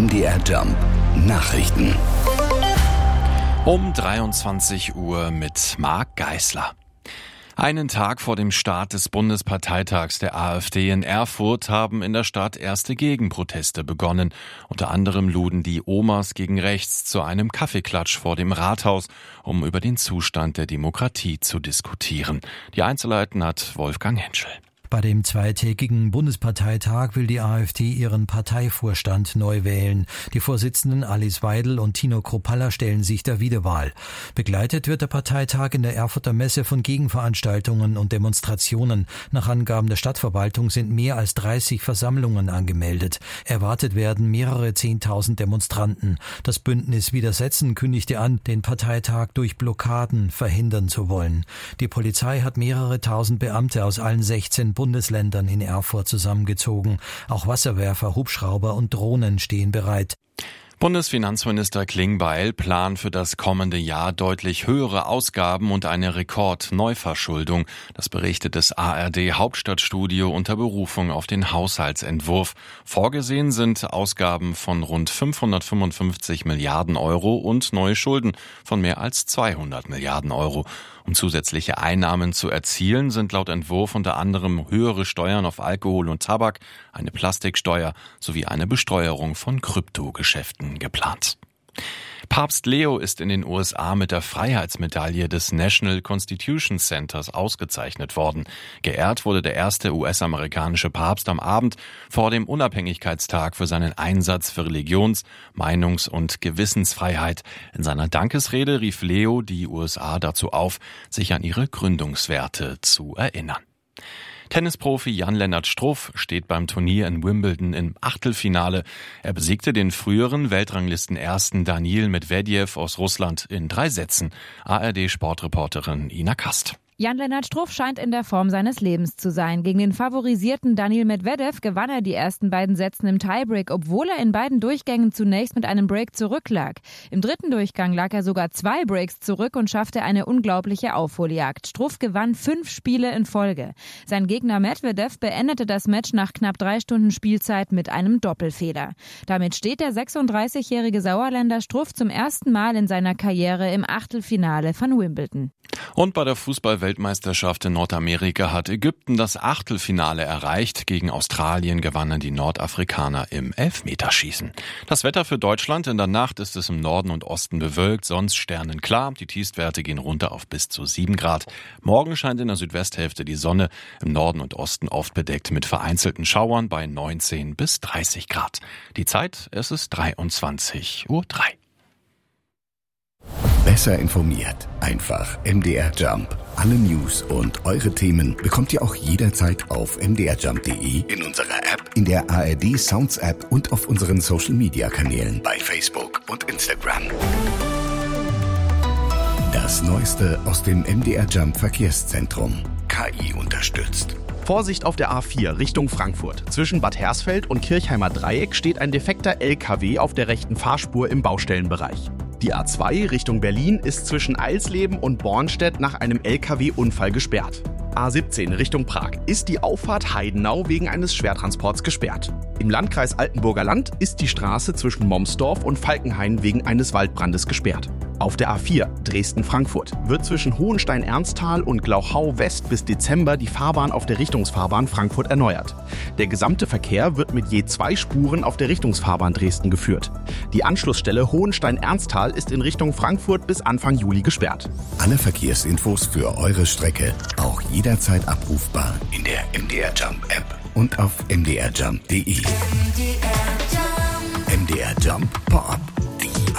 MDR Jump Nachrichten. Um 23 Uhr mit Marc Geisler. Einen Tag vor dem Start des Bundesparteitags der AfD in Erfurt haben in der Stadt erste Gegenproteste begonnen. Unter anderem luden die Omas gegen rechts zu einem Kaffeeklatsch vor dem Rathaus, um über den Zustand der Demokratie zu diskutieren. Die Einzelheiten hat Wolfgang Henschel. Bei dem zweitägigen Bundesparteitag will die AfD ihren Parteivorstand neu wählen. Die Vorsitzenden Alice Weidel und Tino Kruppalla stellen sich der Wiederwahl. Begleitet wird der Parteitag in der Erfurter Messe von Gegenveranstaltungen und Demonstrationen. Nach Angaben der Stadtverwaltung sind mehr als 30 Versammlungen angemeldet. Erwartet werden mehrere 10.000 Demonstranten. Das Bündnis Widersetzen kündigte an, den Parteitag durch Blockaden verhindern zu wollen. Die Polizei hat mehrere tausend Beamte aus allen 16 Bundesländern in Erfurt zusammengezogen. Auch Wasserwerfer, Hubschrauber und Drohnen stehen bereit. Bundesfinanzminister Klingbeil plant für das kommende Jahr deutlich höhere Ausgaben und eine Rekordneuverschuldung. Das berichtet das ARD Hauptstadtstudio unter Berufung auf den Haushaltsentwurf. Vorgesehen sind Ausgaben von rund 555 Milliarden Euro und neue Schulden von mehr als 200 Milliarden Euro. Um zusätzliche Einnahmen zu erzielen, sind laut Entwurf unter anderem höhere Steuern auf Alkohol und Tabak, eine Plastiksteuer sowie eine Besteuerung von Kryptogeschäften geplant. Papst Leo ist in den USA mit der Freiheitsmedaille des National Constitution Centers ausgezeichnet worden. Geehrt wurde der erste US-amerikanische Papst am Abend vor dem Unabhängigkeitstag für seinen Einsatz für Religions-, Meinungs- und Gewissensfreiheit. In seiner Dankesrede rief Leo die USA dazu auf, sich an ihre Gründungswerte zu erinnern. Tennisprofi Jan-Lennart Struff steht beim Turnier in Wimbledon im Achtelfinale. Er besiegte den früheren Weltranglisten-Ersten Daniil Medvedev aus Russland in 3 Sätzen. ARD-Sportreporterin Ina Kast. Jan-Lennart Struff scheint in der Form seines Lebens zu sein. Gegen den favorisierten Daniil Medvedev gewann er die ersten beiden Sätze im Tiebreak, obwohl er in beiden Durchgängen zunächst mit einem Break zurücklag. Im dritten Durchgang lag er sogar 2 Breaks zurück und schaffte eine unglaubliche Aufholjagd. Struff gewann 5 Spiele in Folge. Sein Gegner Medvedev beendete das Match nach knapp 3 Stunden Spielzeit mit einem Doppelfehler. Damit steht der 36-jährige Sauerländer Struff zum ersten Mal in seiner Karriere im Achtelfinale von Wimbledon. Und bei der Fußball-Weltmeisterschaft in Nordamerika hat Ägypten das Achtelfinale erreicht. Gegen Australien gewannen die Nordafrikaner im Elfmeterschießen. Das Wetter für Deutschland: in der Nacht ist es im Norden und Osten bewölkt, sonst sternenklar. Die Tiefstwerte gehen runter auf bis zu 7 Grad. Morgen scheint in der Südwesthälfte die Sonne, im Norden und Osten oft bedeckt mit vereinzelten Schauern bei 19 bis 30 Grad. Die Zeit, es ist 23:03 Uhr. Besser informiert. Einfach MDR Jump. Alle News und eure Themen bekommt ihr auch jederzeit auf mdrjump.de, in unserer App, in der ARD Sounds App und auf unseren Social Media Kanälen bei Facebook und Instagram. Das Neueste aus dem MDR Jump Verkehrszentrum. KI unterstützt. Vorsicht auf der A4 Richtung Frankfurt. Zwischen Bad Hersfeld und Kirchheimer Dreieck steht ein defekter LKW auf der rechten Fahrspur im Baustellenbereich. Die A2 Richtung Berlin ist zwischen Eilsleben und Bornstedt nach einem LKW-Unfall gesperrt. A17 Richtung Prag ist die Auffahrt Heidenau wegen eines Schwertransports gesperrt. Im Landkreis Altenburger Land ist die Straße zwischen Momsdorf und Falkenhain wegen eines Waldbrandes gesperrt. Auf der A4 Dresden-Frankfurt wird zwischen Hohenstein-Ernsthal und Glauchau West bis Dezember die Fahrbahn auf der Richtungsfahrbahn Frankfurt erneuert. Der gesamte Verkehr wird mit je 2 Spuren auf der Richtungsfahrbahn Dresden geführt. Die Anschlussstelle Hohenstein-Ernsthal ist in Richtung Frankfurt bis Anfang Juli gesperrt. Alle Verkehrsinfos für eure Strecke auch jederzeit abrufbar in der MDR Jump App und auf mdrjump.de. MDR Jump Pop-up.